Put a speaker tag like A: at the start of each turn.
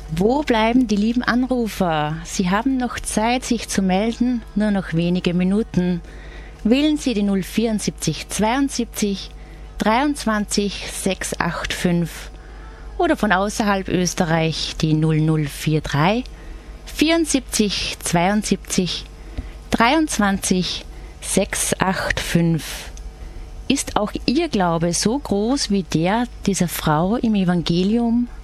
A: Wo bleiben die lieben Anrufer? Sie haben noch Zeit, sich zu melden, nur noch wenige Minuten. Wählen Sie die 074 72 23 685 oder von außerhalb Österreich die 0043 74 72 23 685. Ist auch Ihr Glaube so groß wie der dieser Frau im Evangelium?